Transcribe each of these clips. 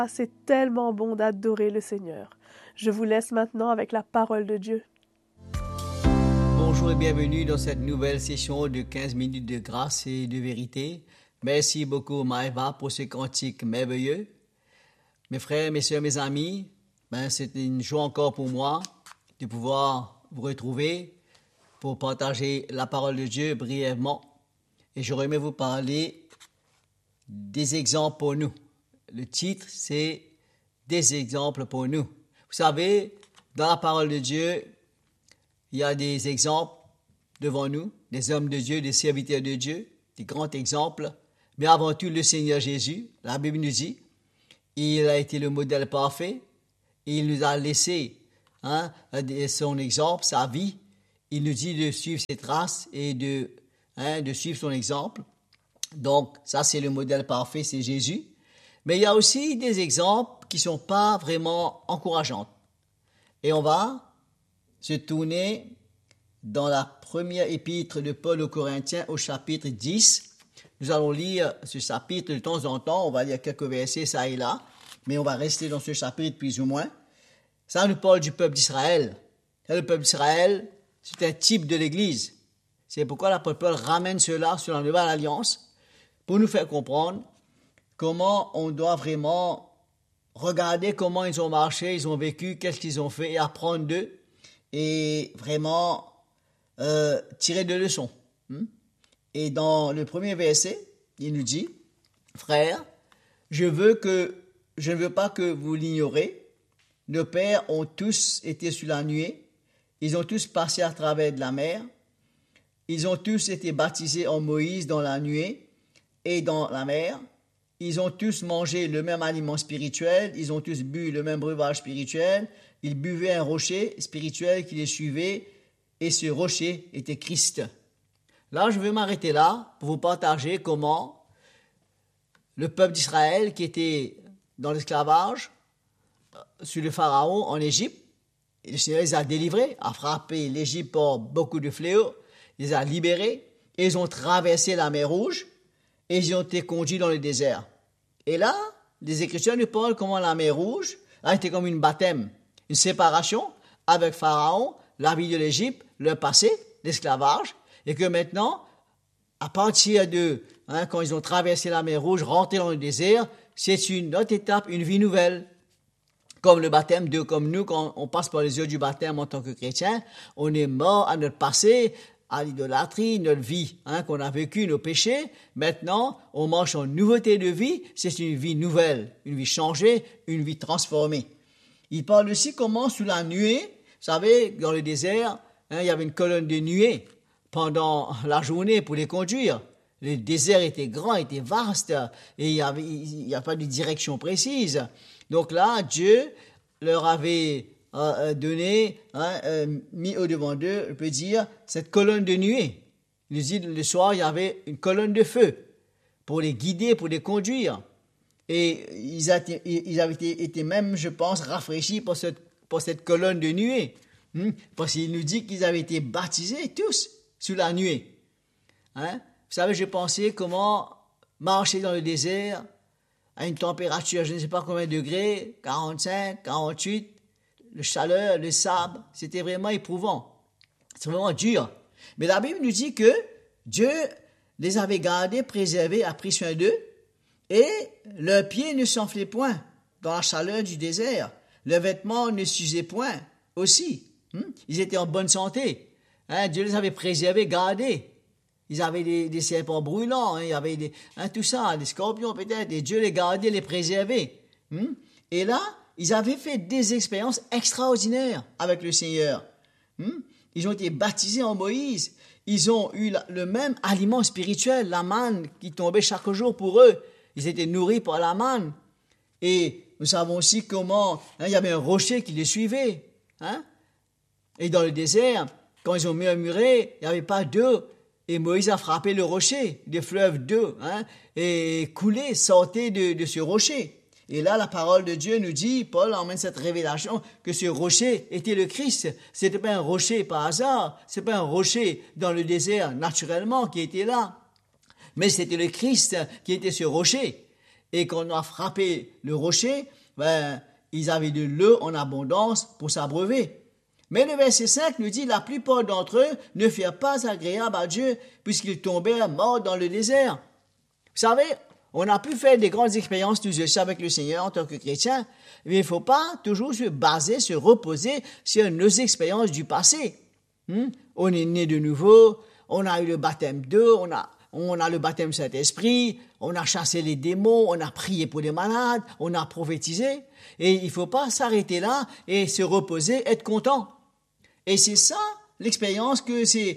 C'est tellement bon d'adorer le Seigneur. Je vous laisse maintenant avec la parole de Dieu. Bonjour et bienvenue dans cette nouvelle session de 15 minutes de grâce et de vérité. Merci beaucoup Maëva pour ce cantique merveilleux. Mes frères, mes sœurs, mes amis, c'est une joie encore pour moi de pouvoir vous retrouver pour partager la parole de Dieu brièvement. Et j'aurais aimé vous parler des exemples pour nous. Le titre, c'est « Des exemples pour nous ». Vous savez, dans la parole de Dieu, il y a des exemples devant nous, des hommes de Dieu, des serviteurs de Dieu, des grands exemples. Mais avant tout, le Seigneur Jésus, la Bible nous dit, il a été le modèle parfait. Il nous a laissé son exemple, sa vie. Il nous dit de suivre ses traces et de suivre son exemple. Donc, ça, c'est le modèle parfait, c'est Jésus. Mais il y a aussi des exemples qui ne sont pas vraiment encourageants. Et on va se tourner dans la première épître de Paul aux Corinthiens au chapitre 10. Nous allons lire ce chapitre de temps en temps. On va lire quelques versets, ça et là. Mais on va rester dans ce chapitre plus ou moins. Ça nous parle du peuple d'Israël. Le peuple d'Israël, c'est un type de l'Église. C'est pourquoi l'apôtre Paul ramène cela sur la Nouvelle Alliance pour nous faire comprendre comment on doit vraiment regarder comment ils ont marché, ils ont vécu, qu'est-ce qu'ils ont fait et apprendre d'eux et vraiment tirer des leçons. Et dans le premier verset, il nous dit, « Frères, je ne veux pas que vous l'ignorez. Nos pères ont tous été sur la nuée. Ils ont tous passé à travers de la mer. Ils ont tous été baptisés en Moïse dans la nuée et dans la mer. Ils ont tous mangé le même aliment spirituel. Ils ont tous bu le même breuvage spirituel. Ils buvaient un rocher spirituel qui les suivait. Et ce rocher était Christ. » Là, je vais m'arrêter là pour vous partager comment le peuple d'Israël qui était dans l'esclavage sous le Pharaon en Égypte, le Seigneur les a délivrés, a frappé l'Égypte par beaucoup de fléaux, les a libérés, et ils ont traversé la mer Rouge, et ils ont été conduits dans le désert. Et là, les Écritures nous parlent comment la mer Rouge a été comme une baptême, une séparation avec Pharaon, la vie de l'Égypte, le passé, l'esclavage, et que maintenant, à partir de, quand ils ont traversé la mer Rouge, rentré dans le désert, c'est une autre étape, une vie nouvelle. Comme le baptême, comme nous, quand on passe par les yeux du baptême en tant que chrétien, on est mort à notre passé, à l'idolâtrie, notre vie qu'on a vécue, nos péchés. Maintenant, on marche en nouveauté de vie, c'est une vie nouvelle, une vie changée, une vie transformée. Il parle aussi comment sous la nuée, vous savez, dans le désert, il y avait une colonne de nuée pendant la journée pour les conduire. Le désert était grand, était vaste, et il n'y a pas de direction précise. Donc là, Dieu leur avait donné, mis au-devant d'eux, on peut dire, cette colonne de nuée. Il nous dit, le soir, il y avait une colonne de feu pour les guider, pour les conduire. Et ils avaient été même, je pense, rafraîchis pour cette colonne de nuée. Parce qu'il nous dit qu'ils avaient été baptisés tous sous la nuée. Vous savez, je pensais comment marcher dans le désert à une température, je ne sais pas combien de degrés, 45, 48, le chaleur, le sable, c'était vraiment éprouvant. C'est vraiment dur. Mais la Bible nous dit que Dieu les avait gardés, préservés, a pris soin d'eux, et leurs pieds ne s'enflaient point dans la chaleur du désert. Leurs vêtements ne s'usaient point aussi. Ils étaient en bonne santé. Dieu les avait préservés, gardés. Ils avaient des serpents brûlants, il y avait tout ça, des scorpions peut-être, et Dieu les gardait, les préservait. Et là, ils avaient fait des expériences extraordinaires avec le Seigneur. Ils ont été baptisés en Moïse. Ils ont eu le même aliment spirituel, la manne qui tombait chaque jour pour eux. Ils étaient nourris par la manne. Et nous savons aussi comment il y avait un rocher qui les suivait. Et dans le désert, quand ils ont murmuré, il n'y avait pas d'eau. Et Moïse a frappé le rocher, des fleuves d'eau, et coulé, sortait de ce rocher. Et là, la parole de Dieu nous dit, Paul emmène cette révélation, que ce rocher était le Christ. C'était pas un rocher par hasard, c'est pas un rocher dans le désert naturellement qui était là. Mais c'était le Christ qui était ce rocher. et qu'on a frappé le rocher, ils avaient de l'eau en abondance pour s'abreuver. Mais le verset 5 nous dit, la plupart d'entre eux ne furent pas agréables à Dieu, puisqu'ils tombèrent morts dans le désert. Vous savez, on a pu faire des grandes expériences tous aussi avec le Seigneur en tant que chrétien, mais il ne faut pas toujours se reposer sur nos expériences du passé. On est né de nouveau, on a eu le baptême d'eau, on a le baptême Saint-Esprit, on a chassé les démons, on a prié pour les malades, on a prophétisé. Et il ne faut pas s'arrêter là et se reposer, être content. Et c'est ça l'expérience que ces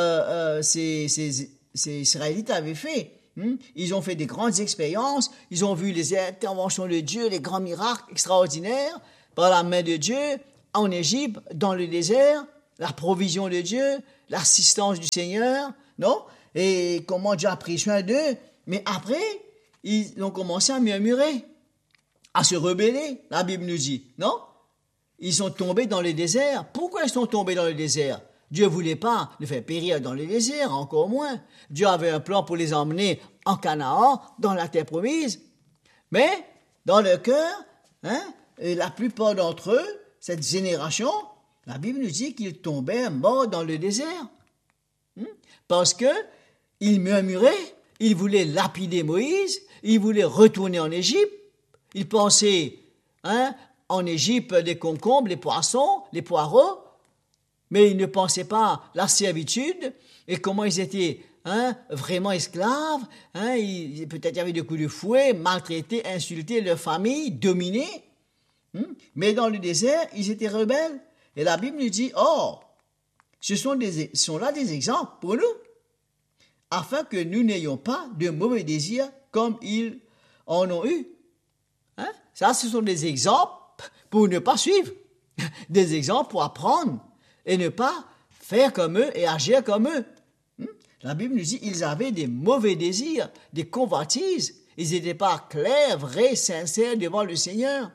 Israélites avaient fait. Ils ont fait des grandes expériences, ils ont vu les interventions de Dieu, les grands miracles extraordinaires par la main de Dieu en Égypte, dans le désert, la provision de Dieu, l'assistance du Seigneur, non? Et comment Dieu a pris soin d'eux. Mais après, ils ont commencé à murmurer, à se rebeller, la Bible nous dit, non? Ils sont tombés dans le désert. Pourquoi ils sont tombés dans le désert? Dieu ne voulait pas les faire périr dans le désert, encore moins. Dieu avait un plan pour les emmener en Canaan, dans la terre promise. Mais, dans leur cœur, la plupart d'entre eux, cette génération, la Bible nous dit qu'ils tombaient morts dans le désert. Parce que ils murmuraient, ils voulaient lapider Moïse, ils voulaient retourner en Égypte. Ils pensaient, en Égypte, les concombres, les poissons, les poireaux, mais ils ne pensaient pas la servitude et comment ils étaient vraiment esclaves. Peut-être il y avait des coups de fouet, maltraités, insultés, leur famille, dominée. Mais dans le désert, ils étaient rebelles. Et la Bible nous dit, ce sont là des exemples pour nous, afin que nous n'ayons pas de mauvais désirs comme ils en ont eu. Ça, ce sont des exemples pour ne pas suivre, des exemples pour apprendre et ne pas faire comme eux et agir comme eux. La Bible nous dit ils avaient des mauvais désirs, des convoitises. Ils n'étaient pas clairs, vrais, sincères devant le Seigneur.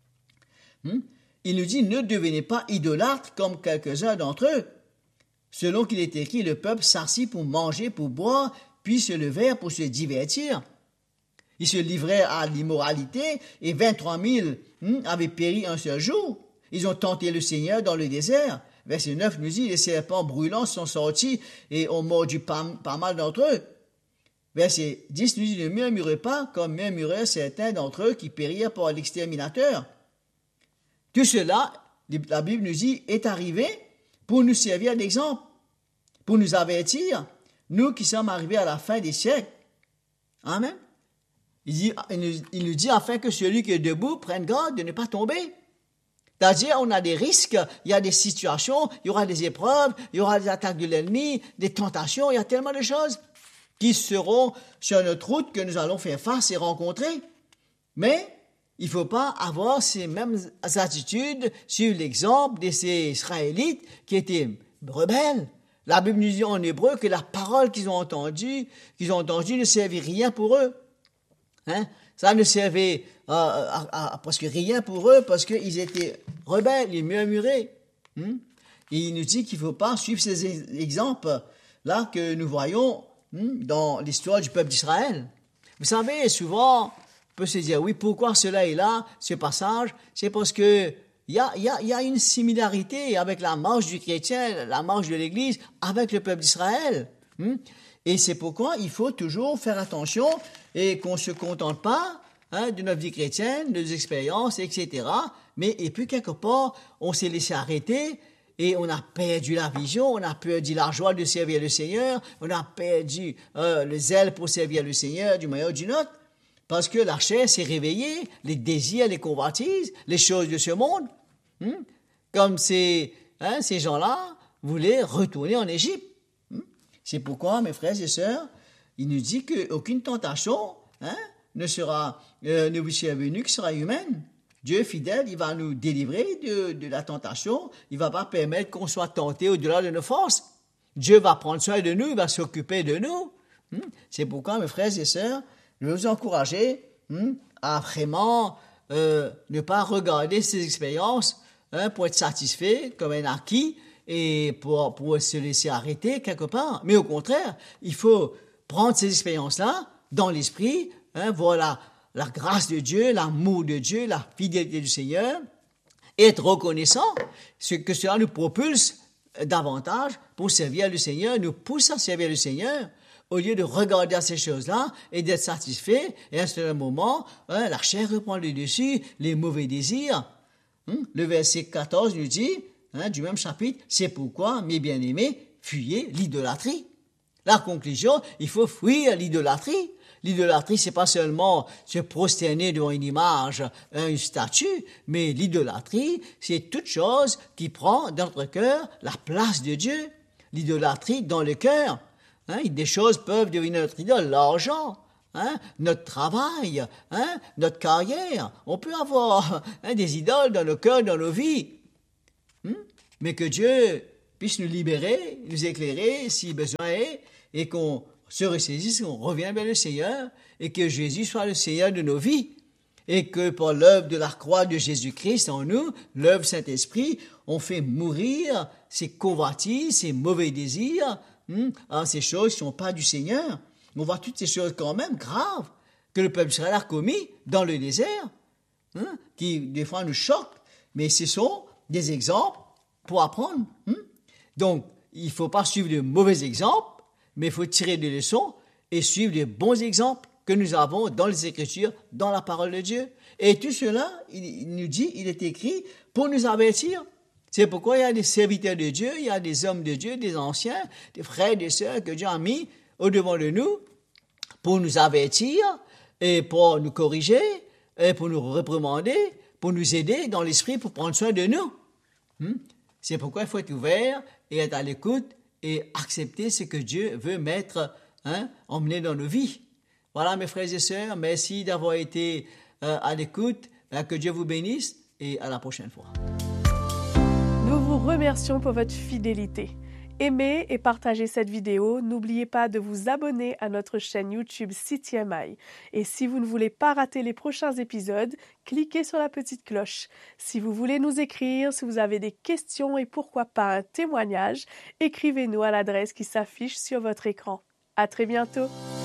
Il nous dit ne devenez pas idolâtres comme quelques-uns d'entre eux. Selon qu'il est écrit, le peuple s'assit pour manger, pour boire, puis se levèrent pour se divertir. Ils se livraient à l'immoralité et 23 000 avaient péri un seul jour. Ils ont tenté le Seigneur dans le désert. Verset 9 nous dit, les serpents brûlants sont sortis et ont mordu pas mal d'entre eux. Verset 10 nous dit, ne murmurez pas comme murmuraient certains d'entre eux qui périrent par l'exterminateur. Tout cela, la Bible nous dit, est arrivé pour nous servir d'exemple, pour nous avertir, nous qui sommes arrivés à la fin des siècles. Amen. Il nous dit afin que celui qui est debout prenne garde de ne pas tomber. C'est-à-dire, on a des risques, il y a des situations, il y aura des épreuves, il y aura des attaques de l'ennemi, des tentations, il y a tellement de choses qui seront sur notre route que nous allons faire face et rencontrer. Mais il ne faut pas avoir ces mêmes attitudes sur l'exemple de ces Israélites qui étaient rebelles. La Bible nous dit en hébreu que la parole qu'ils ont entendue ne servait rien pour eux. Ça ne servait à presque rien pour eux parce qu'ils étaient rebelles, ils murmuraient. Il nous dit qu'il ne faut pas suivre ces exemples-là que nous voyons dans l'histoire du peuple d'Israël. Vous savez, souvent, on peut se dire, oui, pourquoi cela est là, ce passage? C'est parce que il y a une similarité avec la marche du chrétien, la marche de l'Église, avec le peuple d'Israël. Et c'est pourquoi il faut toujours faire attention et qu'on ne se contente pas de notre vie chrétienne, de nos expériences, etc. Et puis quelque part, on s'est laissé arrêter et on a perdu la vision, on a perdu la joie de servir le Seigneur, on a perdu le zèle pour servir le Seigneur d'une manière ou d'une autre, parce que la chair s'est réveillée, les désirs, les convoitises, les choses de ce monde, comme ces gens-là voulaient retourner en Égypte. C'est pourquoi, mes frères et sœurs, il nous dit qu'aucune tentation ne vous est venue qui sera humaine. Dieu est fidèle, il va nous délivrer de la tentation, il ne va pas permettre qu'on soit tenté au-delà de nos forces. Dieu va prendre soin de nous, il va s'occuper de nous. C'est pourquoi, mes frères et sœurs, je veux vous encourager à vraiment ne pas regarder ces expériences pour être satisfait comme un acquis et pour se laisser arrêter quelque part. Mais au contraire, il faut prendre ces expériences-là dans l'esprit, voir la grâce de Dieu, l'amour de Dieu, la fidélité du Seigneur, et être reconnaissant, ce que cela nous propulse davantage pour servir le Seigneur, nous pousse à servir le Seigneur, au lieu de regarder à ces choses-là et d'être satisfait, et à ce moment, la chair reprend le dessus, les mauvais désirs. Le verset 14 nous dit, du même chapitre, c'est pourquoi, mes bien-aimés, fuyez l'idolâtrie. La conclusion, il faut fuir l'idolâtrie. L'idolâtrie, c'est pas seulement se prosterner devant une image, une statue, mais l'idolâtrie, c'est toute chose qui prend dans notre cœur la place de Dieu. L'idolâtrie dans le cœur. Des choses peuvent devenir notre idole, l'argent, notre travail, notre carrière. On peut avoir des idoles dans nos cœurs, dans nos vies. Mais que Dieu puisse nous libérer, nous éclairer si besoin est, et qu'on se ressaisisse, qu'on revienne vers le Seigneur, et que Jésus soit le Seigneur de nos vies. Et que par l'œuvre de la croix de Jésus-Christ en nous, l'œuvre du Saint-Esprit, on fait mourir ces convoitises, ces mauvais désirs, ces choses qui ne sont pas du Seigneur. On voit toutes ces choses quand même graves que le peuple d'Israël a commis dans le désert, qui des fois nous choquent, mais ce sont des exemples pour apprendre. Donc, il ne faut pas suivre de mauvais exemples, mais il faut tirer des leçons et suivre les bons exemples que nous avons dans les Écritures, dans la parole de Dieu. Et tout cela, il nous dit, il est écrit pour nous avertir. C'est pourquoi il y a des serviteurs de Dieu, il y a des hommes de Dieu, des anciens, des frères et des sœurs que Dieu a mis au-devant de nous pour nous avertir et pour nous corriger et pour nous réprimander, pour nous aider dans l'esprit, pour prendre soin de nous. C'est pourquoi il faut être ouvert et être à l'écoute et accepter ce que Dieu veut mettre, emmener dans nos vies. Voilà mes frères et sœurs, merci d'avoir été à l'écoute, que Dieu vous bénisse et à la prochaine fois. Nous vous remercions pour votre fidélité. Aimez et partagez cette vidéo. N'oubliez pas de vous abonner à notre chaîne YouTube CTMI. Et si vous ne voulez pas rater les prochains épisodes, cliquez sur la petite cloche. Si vous voulez nous écrire, si vous avez des questions et pourquoi pas un témoignage, écrivez-nous à l'adresse qui s'affiche sur votre écran. À très bientôt!